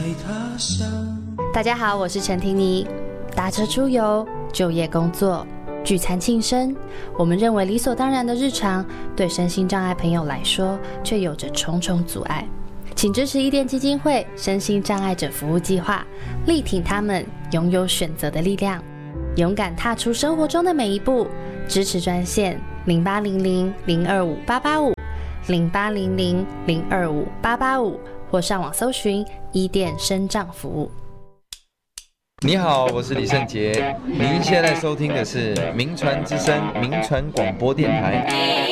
他乡。 大家好，我是陈婷妮。搭车出游、就业工作、聚餐庆生，我们认为理所当然的日常，对身心障碍朋友来说，却有着重重阻碍。请支持伊甸基金会身心障碍者服务计划，力挺他们拥有选择的力量，勇敢踏出生活中的每一步。支持专线0800-025-885，0800-025-885，或上网搜寻伊甸身障服务。 你好，我是李圣杰，您现在收听的是名传之声名传广播电台。